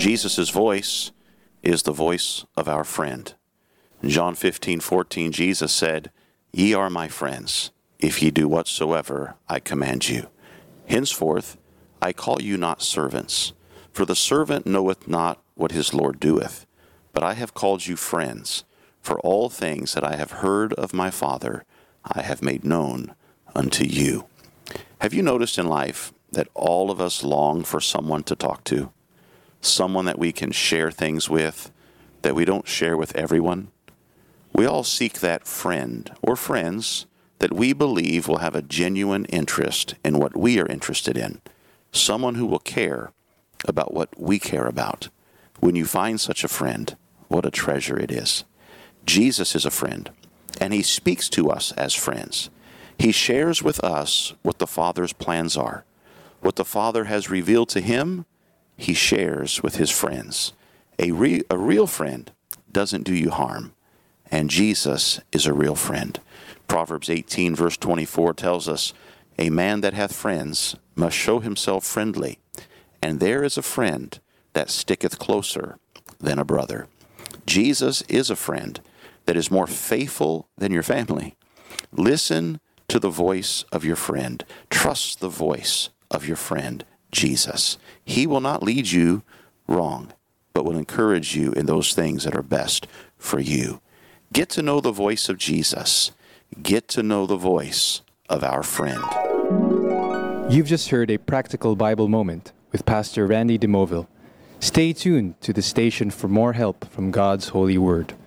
Jesus' voice is the voice of our friend. In John 15:14, Jesus said, "Ye are my friends, if ye do whatsoever I command you. Henceforth I call you not servants, for the servant knoweth not what his Lord doeth. But I have called you friends, for all things that I have heard of my Father I have made known unto you." Have you noticed in life that all of us long for someone to talk to? Someone that we can share things with that we don't share with everyone? We all seek that friend or friends that we believe will have a genuine interest in what we are interested in. Someone who will care about what we care about. When you find such a friend, what a treasure it is. Jesus is a friend, and he speaks to us as friends. He shares with us what the Father's plans are. What the Father has revealed to him, he shares with his friends. A real friend doesn't do you harm, and Jesus is a real friend. Proverbs 18 verse 24 tells us, "A man that hath friends must show himself friendly, and there is a friend that sticketh closer than a brother." Jesus is a friend that is more faithful than your family. Listen to the voice of your friend. Trust the voice of your friend, Jesus. He will not lead you wrong, but will encourage you in those things that are best for you. Get to know the voice of Jesus. Get to know the voice of our friend. You've just heard a practical Bible moment with Pastor Randy DeMoville. Stay tuned to the station for more help from God's holy word.